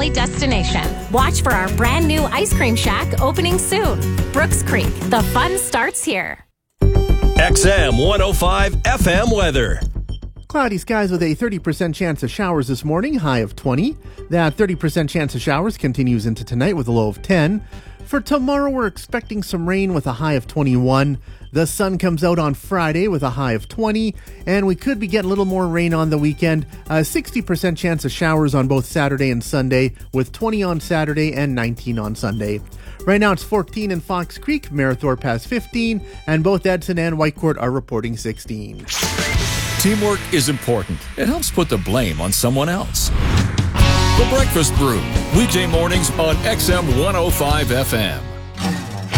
family destination. Watch for our brand new ice cream shack opening soon. Brooks Creek, the fun starts here. XM 105 FM weather. Cloudy skies with a 30% chance of showers this morning, high of 20. That 30% chance of showers continues into tonight with a low of 10. For tomorrow, we're expecting some rain with a high of 21. The sun comes out on Friday with a high of 20, and we could be getting a little more rain on the weekend. A 60% chance of showers on both Saturday and Sunday, with 20 on Saturday and 19 on Sunday. Right now, it's 14 in Fox Creek. Merithorpe has 15, and both Edson and Whitecourt are reporting 16. Teamwork is important. It helps put the blame on someone else. The Breakfast Brew, weekday mornings on XM 105 FM.